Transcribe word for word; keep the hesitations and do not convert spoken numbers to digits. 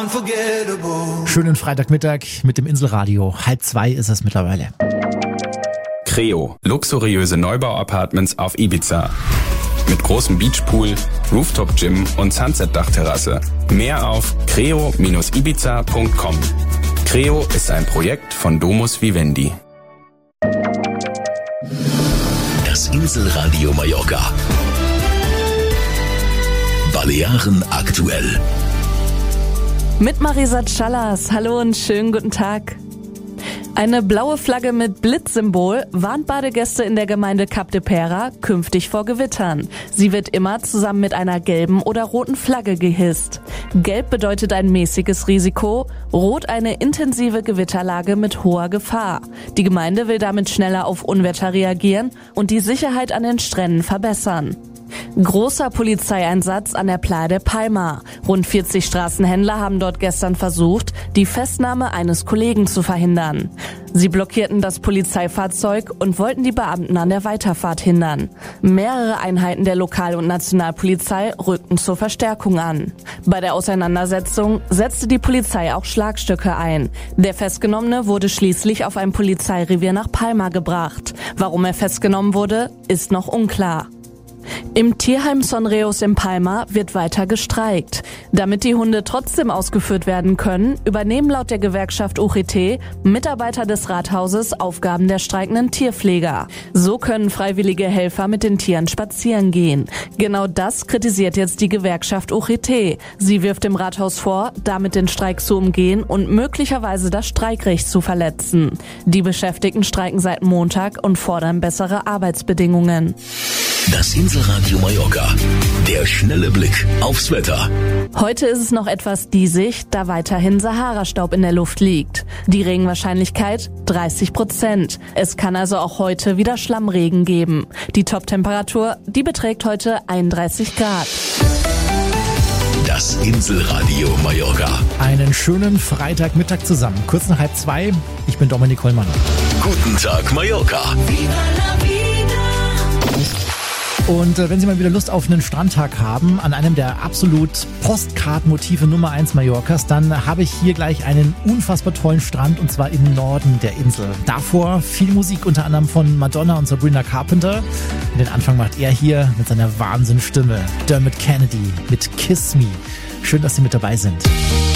Schönen Freitagmittag mit dem Inselradio. Halb zwei ist es mittlerweile. Creo, luxuriöse Neubau-Apartments auf Ibiza. Mit großem Beachpool, Rooftop-Gym und Sunset-Dachterrasse. Mehr auf creo Bindestrich ibiza Punkt com. Creo ist ein Projekt von Domus Vivendi. Das Inselradio Mallorca. Balearen aktuell. Mit Marisa Callas. Hallo und schönen guten Tag. Eine blaue Flagge mit Blitzsymbol warnt Badegäste in der Gemeinde Cap de Pera künftig vor Gewittern. Sie wird immer zusammen mit einer gelben oder roten Flagge gehisst. Gelb bedeutet ein mäßiges Risiko, rot eine intensive Gewitterlage mit hoher Gefahr. Die Gemeinde will damit schneller auf Unwetter reagieren und die Sicherheit an den Stränden verbessern. Großer Polizeieinsatz an der Playa de Palma. Rund vierzig Straßenhändler haben dort gestern versucht, die Festnahme eines Kollegen zu verhindern. Sie blockierten das Polizeifahrzeug und wollten die Beamten an der Weiterfahrt hindern. Mehrere Einheiten der Lokal- und Nationalpolizei rückten zur Verstärkung an. Bei der Auseinandersetzung setzte die Polizei auch Schlagstücke ein. Der Festgenommene wurde schließlich auf ein Polizeirevier nach Palma gebracht. Warum er festgenommen wurde, ist noch unklar. Im Tierheim Sonreos in Palma wird weiter gestreikt. Damit die Hunde trotzdem ausgeführt werden können, übernehmen laut der Gewerkschaft U G T Mitarbeiter des Rathauses Aufgaben der streikenden Tierpfleger. So können freiwillige Helfer mit den Tieren spazieren gehen. Genau das kritisiert jetzt die Gewerkschaft U G T. Sie wirft dem Rathaus vor, damit den Streik zu umgehen und möglicherweise das Streikrecht zu verletzen. Die Beschäftigten streiken seit Montag und fordern bessere Arbeitsbedingungen. Das Inselradio Mallorca. Der schnelle Blick aufs Wetter. Heute ist es noch etwas diesig, da weiterhin Sahara-Staub in der Luft liegt. Die Regenwahrscheinlichkeit dreißig Prozent. Es kann also auch heute wieder Schlammregen geben. Die Toptemperatur, die beträgt heute einunddreißig Grad. Das Inselradio Mallorca. Einen schönen Freitagmittag zusammen. Kurz nach halb zwei. Ich bin Dominik Hollmann. Guten Tag Mallorca. Und äh, wenn Sie mal wieder Lust auf einen Strandtag haben, an einem der absolut Postcard-Motive Nummer eins Mallorcas, dann habe ich hier gleich einen unfassbar tollen Strand, und zwar im Norden der Insel. Davor viel Musik, unter anderem von Madonna und Sabrina Carpenter. Den Anfang macht er hier mit seiner Wahnsinnsstimme. Dermot Kennedy mit Kiss Me. Schön, dass Sie mit dabei sind.